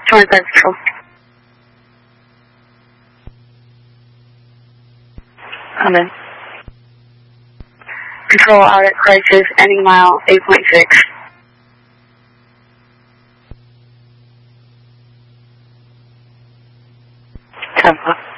25 Control. Come in. Control out at Crisis, ending mile 8.6. Tampa.